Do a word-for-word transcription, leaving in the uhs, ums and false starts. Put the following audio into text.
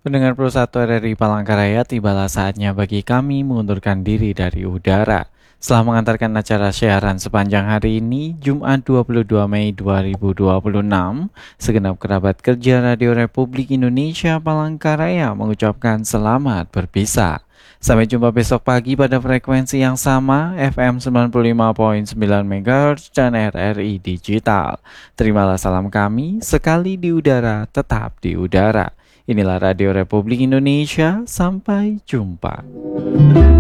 Pendengar Pro satu R R I Palangkaraya, tibalah saatnya bagi kami mengundurkan diri dari udara. Setelah mengantarkan acara siaran sepanjang hari ini, Jumat dua puluh dua Mei dua ribu dua puluh enam, segenap kerabat kerja Radio Republik Indonesia Palangkaraya mengucapkan selamat berpisah. Sampai jumpa besok pagi pada frekuensi yang sama, F M sembilan puluh lima koma sembilan MHz dan R R I Digital. Terimalah salam kami, sekali di udara, tetap di udara. Inilah Radio Republik Indonesia, sampai jumpa.